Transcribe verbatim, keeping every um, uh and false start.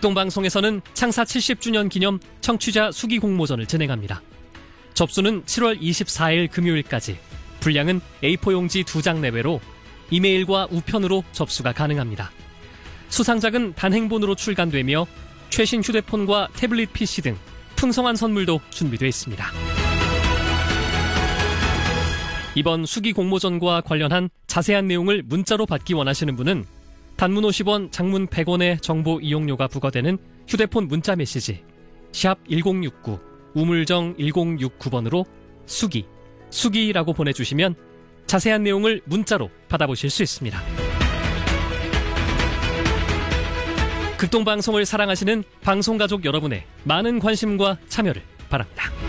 극동방송에서는 창사 칠십 주년 기념 청취자 수기 공모전을 진행합니다. 접수는 칠월 이십사일 금요일까지, 분량은 에이포 용지 두 장 내외로 이메일과 우편으로 접수가 가능합니다. 수상작은 단행본으로 출간되며 최신 휴대폰과 태블릿 피씨 등 풍성한 선물도 준비되어 있습니다. 이번 수기 공모전과 관련한 자세한 내용을 문자로 받기 원하시는 분은 단문 오십 원, 장문 백 원의 정보 이용료가 부과되는 휴대폰 문자 메시지 샵 일공육구, 우물정 일공육구 번으로 수기, 수기라고 보내주시면 자세한 내용을 문자로 받아보실 수 있습니다. 극동방송을 사랑하시는 방송가족 여러분의 많은 관심과 참여를 바랍니다.